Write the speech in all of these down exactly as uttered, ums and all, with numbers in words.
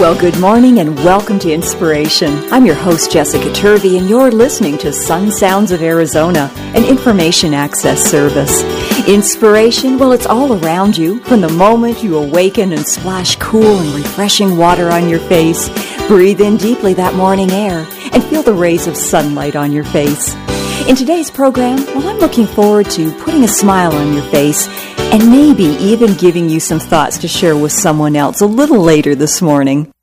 Well, good morning and welcome to Inspiration. I'm your host, Jessica Turvey, and you're listening to Sun Sounds of Arizona, an information access service. Inspiration, well, it's all around you. From the moment you awaken and splash cool and refreshing water on your face, breathe in deeply that morning air and feel the rays of sunlight on your face. In today's program, well, I'm looking forward to putting a smile on your face and maybe even giving you some thoughts to share with someone else a little later this morning.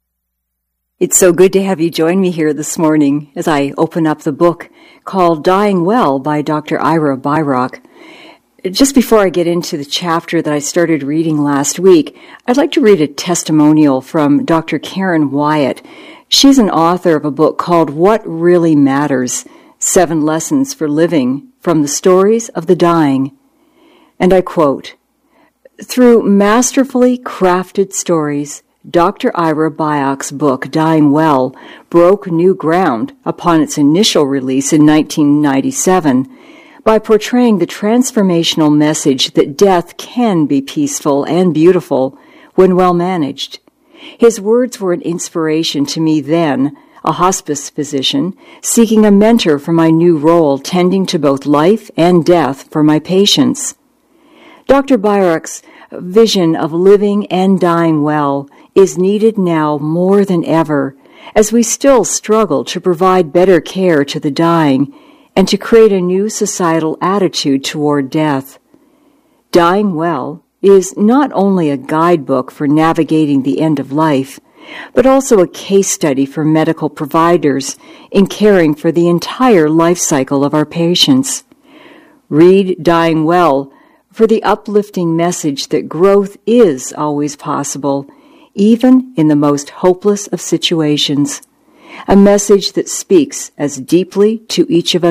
It's so good to have you join me here this morning as I open up the book called Dying Well by Doctor Ira Byock. Just before I get into the chapter that I started reading last week, I'd like to read a testimonial from Doctor Karen Wyatt. She's an author of a book called What Really Matters, Seven Lessons for Living from the Stories of the Dying. And I quote, "Through masterfully crafted stories, Doctor Ira Byock's book, Dying Well, broke new ground upon its initial release in nineteen ninety-seven by portraying the transformational message that death can be peaceful and beautiful when well managed. His words were an inspiration to me then, a hospice physician, seeking a mentor for my new role tending to both life and death for my patients. Doctor Byock's vision of living and dying well is needed now more than ever, as we still struggle to provide better care to the dying and to create a new societal attitude toward death. Dying Well is not only a guidebook for navigating the end of life, but also a case study for medical providers in caring for the entire life cycle of our patients. Read Dying Well for the uplifting message that growth is always possible, even in the most hopeless of situations. A message that speaks as deeply to each of us